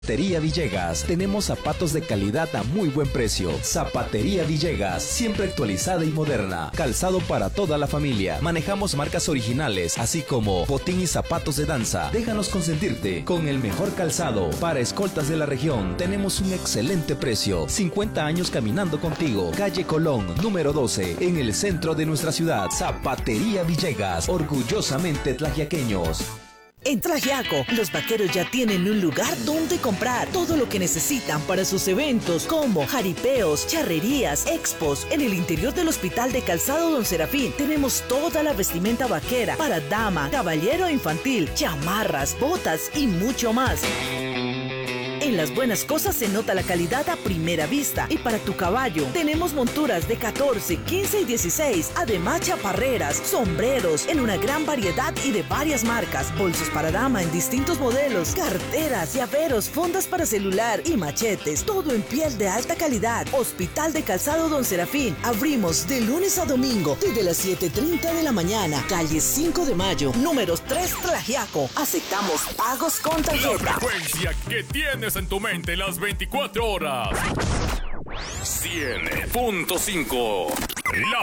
Zapatería Villegas. Tenemos zapatos de calidad a muy buen precio. Zapatería Villegas, siempre actualizada y moderna. Calzado para toda la familia. Manejamos marcas originales, así como botín y zapatos de danza. Déjanos consentirte con el mejor calzado para escoltas de la región. Tenemos un excelente precio. 50 años caminando contigo. Calle Colón, número 12, en el centro de nuestra ciudad. Zapatería Villegas, orgullosamente tlaxiaqueños. En Tlaxiaco, los vaqueros ya tienen un lugar donde comprar todo lo que necesitan para sus eventos, como jaripeos, charrerías, expos. En el interior del Hospital de Calzado Don Serafín tenemos toda la vestimenta vaquera para dama, caballero e infantil, chamarras, botas y mucho más. En Las Buenas Cosas se nota la calidad a primera vista. Y para tu caballo, tenemos monturas de 14, 15 y 16. Además, chaparreras, sombreros en una gran variedad y de varias marcas. Bolsos para dama en distintos modelos. Carteras, llaveros, fundas para celular y machetes. Todo en piel de alta calidad. Hospital de Calzado Don Serafín. Abrimos de lunes a domingo desde las 7:30 de la mañana. Calle 5 de Mayo, números 3, Tlaxiaco. Aceptamos pagos con tarjeta. La frecuencia que tienes en tu mente las 24 horas. 100.5. La